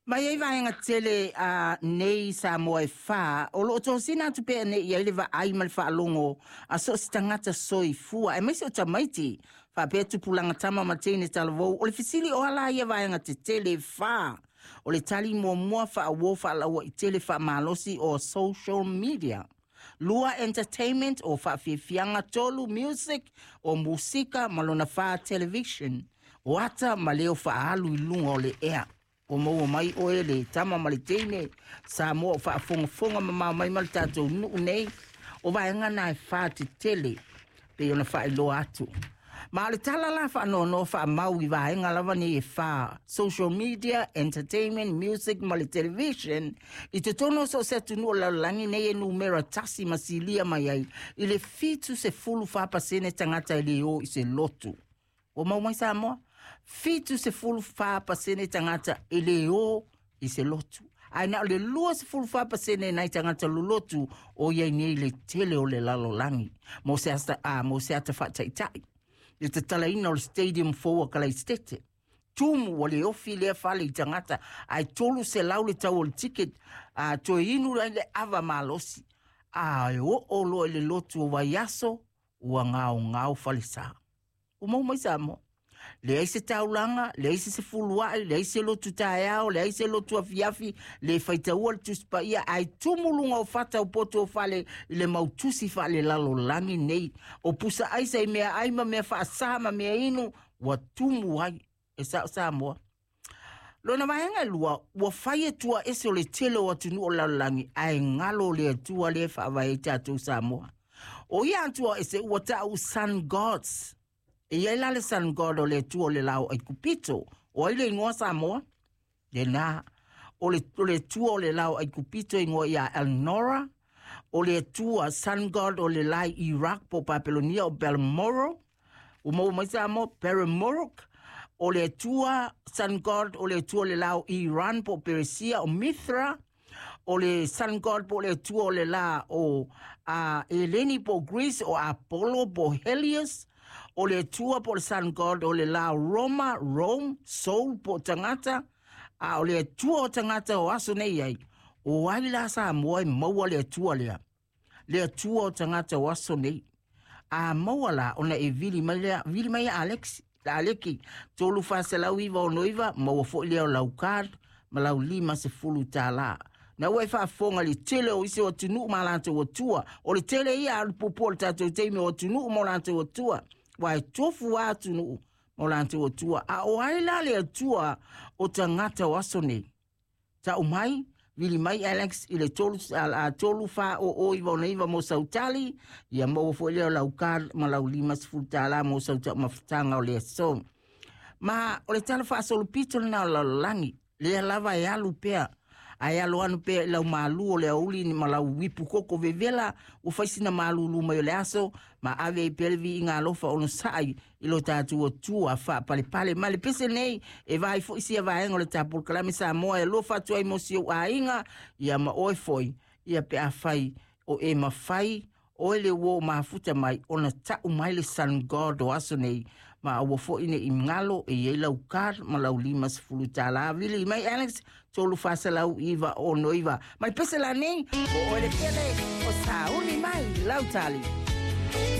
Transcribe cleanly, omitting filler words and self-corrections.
Mai ei vaenga tele nei sa moe wha, o lo to sina tu pe nei ia lewa ai mal wha longo, a so si tangata soi fua, e maisi o tamaiti, wha pe tu pulanga tama matene talavou, o le fisili o ala ia vaenga te tele wha, o le tali mua wha a wo wha laua i tele wha malosi o social media. Lua entertainment o wha fianga tolu music o musika malona wha television, o ata ma leo wha alu i lunga o le ea. O mau mai o ele tama malitene sa mo fa fonga mama mai mal tato nu nei o vai ngana fa te tele pe ona fa lo atu ma le tala la fa no fa mau i vai ngala vani fa social media entertainment music mal television i te tono so se tu no la langi nei numero tasi masilia mai ai i le fitu se fulu fa pasene tangata ile o i se lotu o mau mai sa mo fitu se fulu fa pasene tangata ele o i se lotu. Ai na le lua se fulu fa pasene nai tangata lulotu o ye ni le tele o le lalo langi. Mo se ata fa tai tai. Le te tala ina o le stadium forwa kala i stete. Tumu wale ofi le fale i tangata. Ai tolu se lau le tau o le ticket. To inu le ava malosi. Ai o lo le lotu o vaiaso. Ua ngao fale sa. Umau mai sa mo. Le aise taulanga, le aise se fuluai, le aise lotu taeao, le aise lotu afiafi, le faitaua le tuspa ia, ai tumulunga o fata o poto o fale, le mautusi fale lalo langi nei, o pusa aisa i mea aima mea faa sama mea inu, wa tumu ai, e sa moa. Lona mahenga lua, wa faye tua ese o le tele o atunu o lalo langi, ai ngalo le tua le faa vai tatu sa moa. O ia antua ese ua tau sun gods, e ia la le sun god o le tu o le lau ai kupito o ile ingoa Samoa le na o le tu o le lau ai kupito ingoa ia Elnora o le tu a sun god o le lai Iraq po Babylonia o Balmoral o mo mai Samoa Paramorok o le tu a sun god o le tu o le lau Iran po Persia o Mithra o le sun god po le tu o le la o Eleni po Greece o Apollo po Helios o le tua po le sun god o le la Rome, Soul po tangata, o le tua o tangata o aso nei ai, o ai la sa moa maua le tua lea, le tua o tangata o aso nei, a maua la ona e vili mai Aleki, tolu fa se lau iwa o noiva, maua fo lea o laukard, ma lau lima se fulu ta la. Na wai fa fonga li tele o ise o tunu malante o tua, o le tele ia alupupo le tato teime o tunu malante o tua, wai tofu atu no molante o tua a o ai la le tua o tangata o asone ta umai vili mai Alex ile tolu fa o iwa neiva mo sautali ia mo fo le laukar ma laulima sfutala mo sauta mafutanga o le so ma o le tala fa solo pito na la langi le lava e alu pea ai alo anu pe lau malu o le auli ni malau wipu koko vevela o faisina malu luma yo le aso ma ave i pelvi inga alofa ono sai ilo tatu o tua fa pale ma le pese nei e vai fo isi vai ngole tapul kalame sa moa e lofa tua imosio a inga ia ma oi foi ia pe a fai o e ma fai o ele wo ma futa mai ona ta umai le sun god o aso nei ma o fo ine i ngalo e ye lau kar ma lau limas fuluta la vili mai Alex tolu fasa lau iwa o noiva mai pese la nei o ele pele o sa uni mai lau tali